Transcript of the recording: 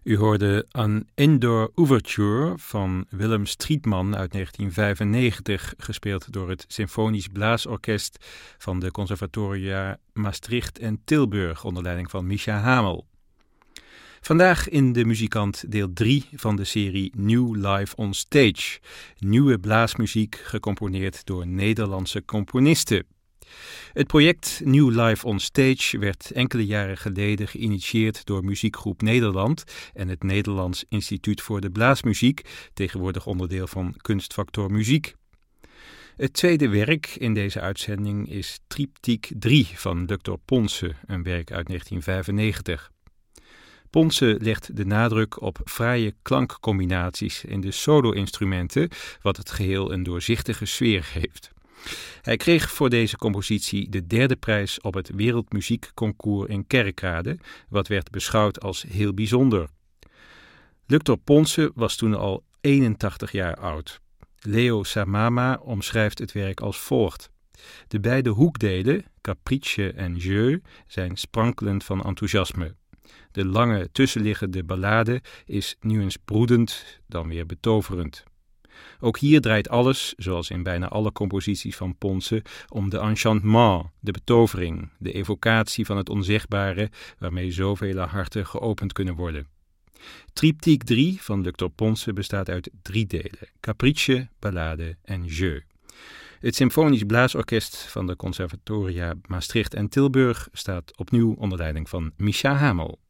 U hoorde An Indoor Overture van Willem Strietman uit 1995, gespeeld door het Symfonisch Blaasorkest van de Conservatoria Maastricht en Tilburg onder leiding van Mischa Hamel. Vandaag in De Muzikant deel 3 van de serie New Live on Stage. Nieuwe blaasmuziek gecomponeerd door Nederlandse componisten. Het project New Live on Stage werd enkele jaren geleden geïnitieerd door Muziekgroep Nederland en het Nederlands Instituut voor de Blaasmuziek, tegenwoordig onderdeel van Kunstfactor Muziek. Het tweede werk in deze uitzending is Triptyque 3 van Dr. Ponse, een werk uit 1995. Ponse legt de nadruk op fraaie klankcombinaties in de solo-instrumenten, wat het geheel een doorzichtige sfeer geeft. Hij kreeg voor deze compositie de derde prijs op het Wereldmuziekconcours in Kerkrade, wat werd beschouwd als heel bijzonder. Dr. Ponse was toen al 81 jaar oud. Leo Samama omschrijft het werk als volgt. De beide hoekdelen, capricce en jeu, zijn sprankelend van enthousiasme. De lange tussenliggende ballade is nu eens broedend, dan weer betoverend. Ook hier draait alles, zoals in bijna alle composities van Ponse, om de enchantement, de betovering, de evocatie van het onzegbare, waarmee zoveel harten geopend kunnen worden. Triptyque 3 van Dr. Ponse bestaat uit 3 delen, capricce, ballade en jeu. Het Symfonisch Blaasorkest van de Conservatoria Maastricht en Tilburg staat opnieuw onder leiding van Mischa Hamel.